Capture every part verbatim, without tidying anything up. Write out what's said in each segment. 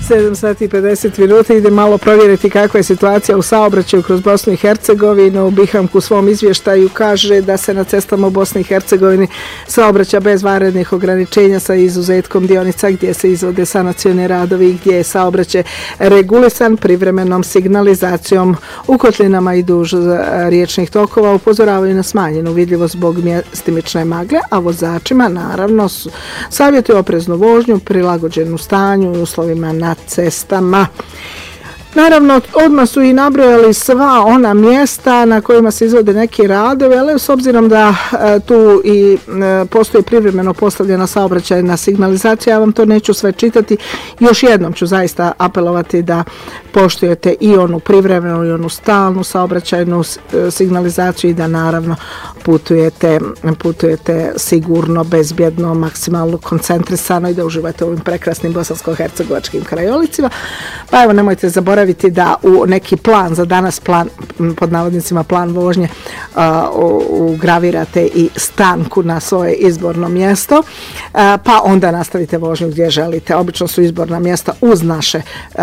sedam sati i pedeset minuta. Ide malo provjeriti kakva je situacija u saobraćaju kroz Bosnu i Hercegovinu. Biham u svom izvještaju kaže da se na cestama u Bosni i Hercegovini saobraća bez vanrednih ograničenja sa izuzetkom dionica gdje se izvode sanacioni radovi i gdje je saobraćaj regulisan privremenom signalizacijom. U kotlinama i duž riječnih tokova upozoravaju na smanjenu vidljivost zbog mjestimične magle, a vozačima naravno savjetuju opreznu vožnju prilagođenu stanju i uslovima na cestama. Naravno, odmah su i nabrojali sva ona mjesta na kojima se izvode neki radovi, ali s obzirom da e, tu i e, postoji privremeno postavljena saobraćajna signalizacija, ja vam to neću sve čitati. Još jednom ću zaista apelovati da poštujete i onu privremenu i onu stalnu saobraćajnu e, signalizaciju i da naravno putujete, putujete sigurno, bezbjedno, maksimalno koncentrisano i da uživate u ovim prekrasnim bosansko-hercegovačkim krajolicima. Pa evo, nemojte zaboraviti da u neki plan za danas, plan pod navodnicima plan vožnje, uh, ugravirate i stanku na svoje izborno mjesto, uh, pa onda nastavite vožnju gdje želite. Obično su izborna mjesta uz naše uh,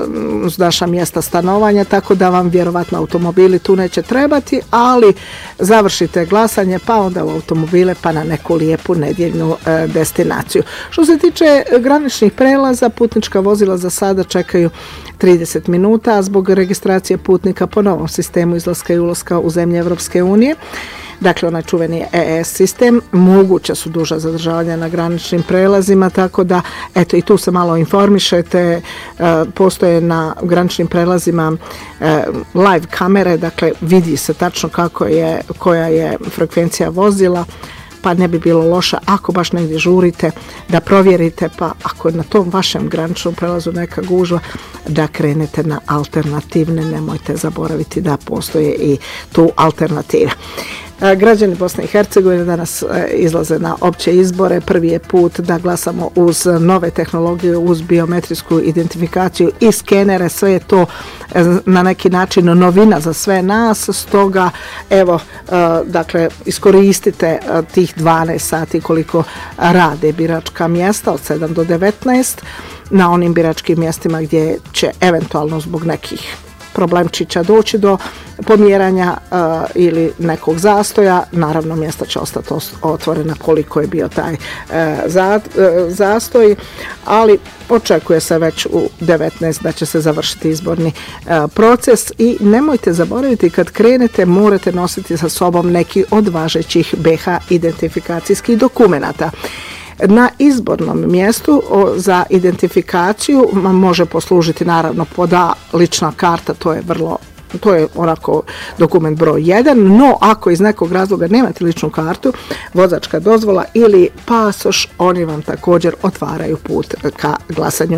uz naša mjesta stanovanja, tako da vam vjerovatno automobili tu neće trebati, ali završite glasanje pa onda u automobile pa na neku lijepu nedjeljnu uh, destinaciju. Što se tiče graničnih prelaza, putnička vozila za sada čekaju trideset minuta, a zbog registracije putnika po novom sistemu izlaska i ulaska u zemlje Evropske unije, dakle onaj čuveni E E S sistem, moguća su duža zadržavanja na graničnim prelazima, tako da eto i tu se malo informišete. Postoje na graničnim prelazima live kamere, dakle vidi se tačno kako je, koja je frekvencija vozila, pa ne bi bilo loše ako baš negdje žurite da provjerite, pa ako je na tom vašem graničnom prelazu neka gužva, da krenete na alternativne, nemojte zaboraviti da postoje i tu alternative. Građani Bosne i Hercegovine danas izlaze na opće izbore. Prvi je put da glasamo uz nove tehnologije, uz biometrijsku identifikaciju i skenere. Sve je to na neki način novina za sve nas. Stoga, evo, dakle, iskoristite tih dvanaest sati koliko rade biračka mjesta od sedam do devetnaest na onim biračkim mjestima gdje će eventualno zbog nekih problemčića doći do pomjeranja uh, ili nekog zastoja. Naravno, mjesta će ostati otvorena koliko je bio taj uh, za, uh, zastoj, ali očekuje se već u devetnaest da će se završiti izborni uh, proces i nemojte zaboraviti kad krenete morate nositi sa sobom neki od važećih B H identifikacijskih dokumenata. Na izbornom mjestu za identifikaciju može poslužiti naravno poda lična karta, to je vrlo to je onako dokument broj jedan, no ako iz nekog razloga nemate ličnu kartu, vozačka dozvola ili pasoš, oni vam također otvaraju put ka glasanju